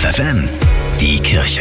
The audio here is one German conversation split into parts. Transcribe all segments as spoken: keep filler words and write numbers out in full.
F M, die Kirche.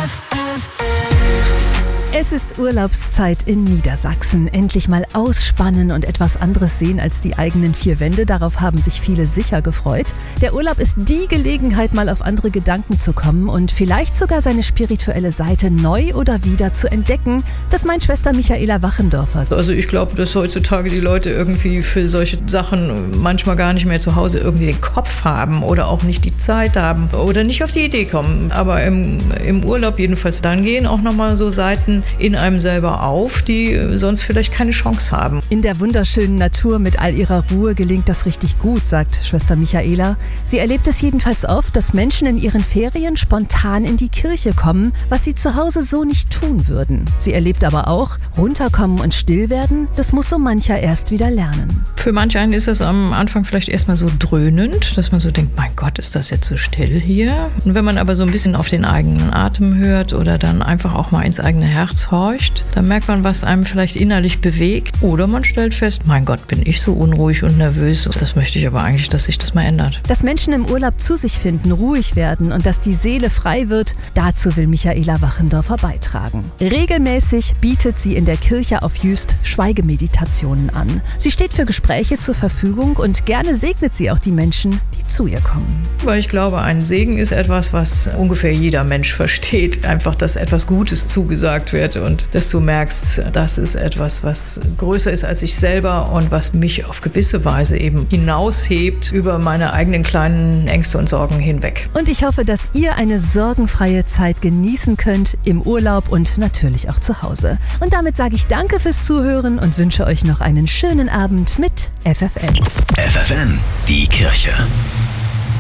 Es ist Urlaubszeit in Niedersachsen. Endlich mal ausspannen und etwas anderes sehen als die eigenen vier Wände. Darauf haben sich viele sicher gefreut. Der Urlaub ist die Gelegenheit, mal auf andere Gedanken zu kommen und vielleicht sogar seine spirituelle Seite neu oder wieder zu entdecken. Das meint Schwester Michaela Wachendorfer. Also ich glaube, dass heutzutage die Leute irgendwie für solche Sachen manchmal gar nicht mehr zu Hause irgendwie den Kopf haben oder auch nicht die Zeit haben oder nicht auf die Idee kommen. Aber im, im Urlaub jedenfalls, dann gehen auch nochmal so Seiten in einem selber auf, die sonst vielleicht keine Chance haben. In der wunderschönen Natur mit all ihrer Ruhe gelingt das richtig gut, sagt Schwester Michaela. Sie erlebt es jedenfalls oft, dass Menschen in ihren Ferien spontan in die Kirche kommen, was sie zu Hause so nicht tun würden. Sie erlebt aber auch, runterkommen und still werden, das muss so mancher erst wieder lernen. Für manch einen ist das am Anfang vielleicht erstmal so dröhnend, dass man so denkt, mein Gott, ist das jetzt so still hier? Und wenn man aber so ein bisschen auf den eigenen Atem hört oder dann einfach auch mal ins eigene Herz horcht, dann merkt man, was einem vielleicht innerlich bewegt. Oder man stellt fest, mein Gott, bin ich so unruhig und nervös. Das möchte ich aber eigentlich, dass sich das mal ändert. Dass Menschen im Urlaub zu sich finden, ruhig werden und dass die Seele frei wird, dazu will Michaela Wachendorfer beitragen. Regelmäßig bietet sie in der Kirche auf Jüst Schweigemeditationen an. Sie steht für Gespräche zur Verfügung und gerne segnet sie auch die Menschen, die zu ihr kommen. Weil ich glaube, ein Segen ist etwas, was ungefähr jeder Mensch versteht. Einfach, dass etwas Gutes zugesagt wird und dass du merkst, das ist etwas, was größer ist als ich selber und was mich auf gewisse Weise eben hinaushebt über meine eigenen kleinen Ängste und Sorgen hinweg. Und ich hoffe, dass ihr eine sorgenfreie Zeit genießen könnt im Urlaub und natürlich auch zu Hause. Und damit sage ich danke fürs Zuhören und wünsche euch noch einen schönen Abend mit F F M. F F M, die Kirche.